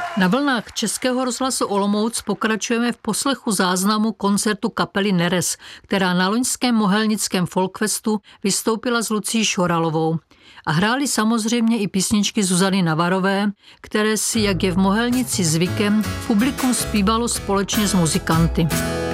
Na vlnách Českého rozhlasu Olomouc pokračujeme v poslechu záznamu koncertu kapely Neres, která na loňském Mohelnickém folkfestu vystoupila s Lucí Šoralovou. A hráli samozřejmě i písničky Zuzany Navarové, které si, jak je v Mohelnici zvykem, publikum zpívalo společně s muzikanty.